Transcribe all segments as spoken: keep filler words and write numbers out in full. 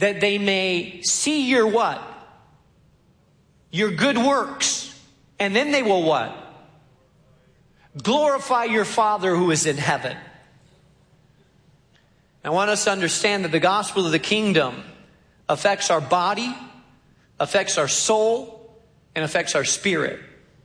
that they may see your what? Your good works. And then they will what? Glorify your Father who is in heaven. I want us to understand that the gospel of the kingdom affects our body, affects our soul, and affects our spirit.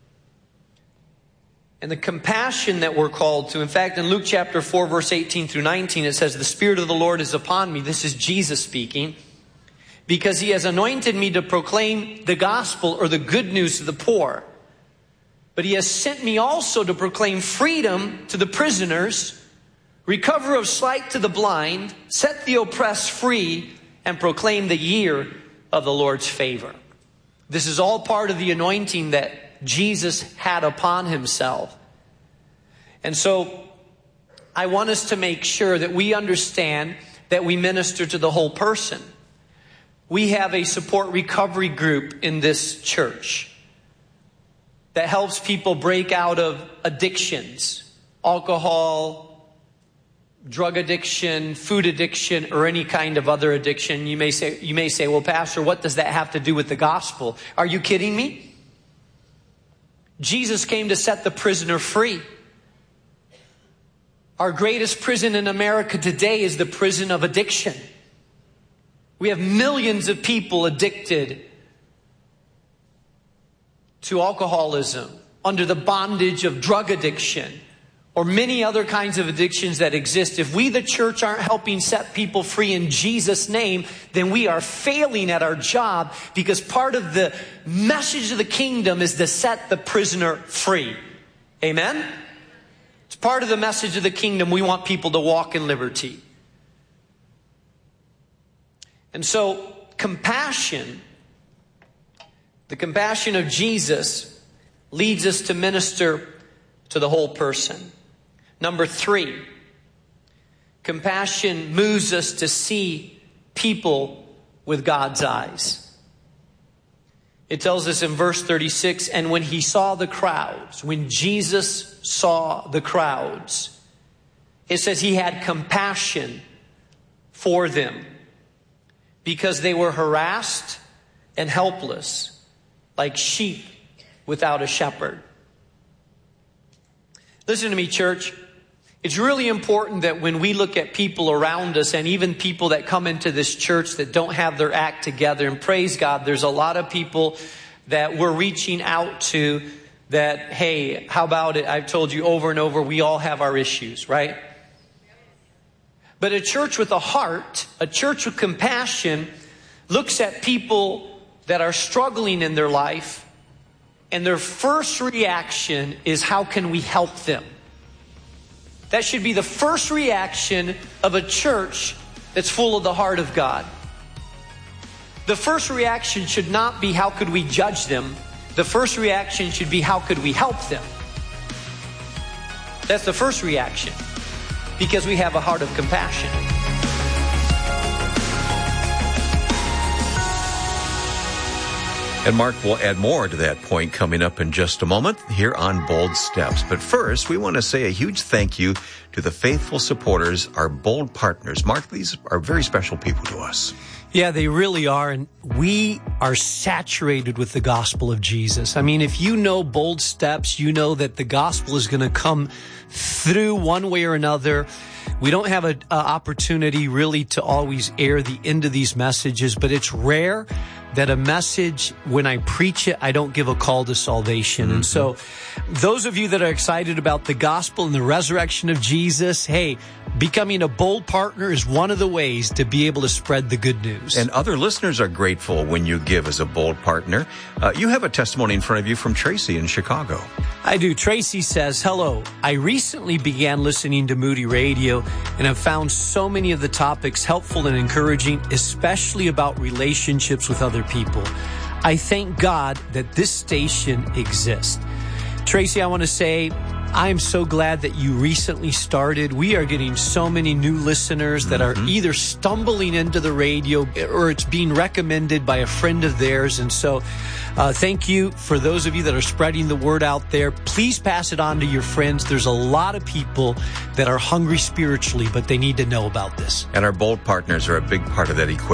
And the compassion that we're called to, in fact, in Luke chapter four, verse eighteen through nineteen, it says, the Spirit of the Lord is upon me. This is Jesus speaking. Because he has anointed me to proclaim the gospel or the good news to the poor. But he has sent me also to proclaim freedom to the prisoners, recovery of sight to the blind, set the oppressed free, and proclaim the year of the Lord's favor. This is all part of the anointing that Jesus had upon himself. And so I want us to make sure that we understand that we minister to the whole person. We have a support recovery group in this church that helps people break out of addictions, alcohol, drug addiction, food addiction, or any kind of other addiction. You may say, you may say, well, Pastor, what does that have to do with the gospel? Are you kidding me? Jesus came to set the prisoner free. Our greatest prison in America today is the prison of addiction. We have millions of people addicted to alcoholism, under the bondage of drug addiction, or many other kinds of addictions that exist. If we, the church, aren't helping set people free in Jesus' name, then we are failing at our job, because part of the message of the kingdom is to set the prisoner free. Amen? It's part of the message of the kingdom. We want people to walk in liberty. And so, compassion, the compassion of Jesus, leads us to minister to the whole person. Number three, compassion moves us to see people with God's eyes. It tells us in verse thirty-six, and when he saw the crowds, when Jesus saw the crowds, it says he had compassion for them because they were harassed and helpless, like sheep without a shepherd. Listen to me, church. It's really important that when we look at people around us, and even people that come into this church that don't have their act together, and praise God, there's a lot of people that we're reaching out to that, hey, how about it? I've told you over and over, we all have our issues, right? But a church with a heart, a church with compassion, looks at people that are struggling in their life, and their first reaction is, how can we help them? That should be the first reaction of a church that's full of the heart of God. The first reaction should not be, how could we judge them? The first reaction should be, how could we help them? That's the first reaction, because we have a heart of compassion. And Mark will add more to that point coming up in just a moment here on Bold Steps. But first, we want to say a huge thank you to the faithful supporters, our Bold partners. Mark, these are very special people to us. Yeah, they really are. And we are saturated with the gospel of Jesus. I mean, if you know Bold Steps, you know that the gospel is going to come through one way or another. We don't have an opportunity really to always air the end of these messages, but it's rare that a message, when I preach it, I don't give a call to salvation. Mm-hmm. And so those of you that are excited about the gospel and the resurrection of Jesus, hey, becoming a Bold partner is one of the ways to be able to spread the good news. And other listeners are grateful when you give as a Bold partner. Uh, you have a testimony in front of you from Tracy in Chicago. I do. Tracy says, hello, I recently began listening to Moody Radio and have found so many of the topics helpful and encouraging, especially about relationships with other people. I thank God that this station exists. Tracy, I want to say, I am so glad that you recently started. We are getting so many new listeners that are mm-hmm. either stumbling into the radio or it's being recommended by a friend of theirs. And so uh, thank you for those of you that are spreading the word out there. Please pass it on to your friends. There's a lot of people that are hungry spiritually, but they need to know about this. And our Bold partners are a big part of that equation.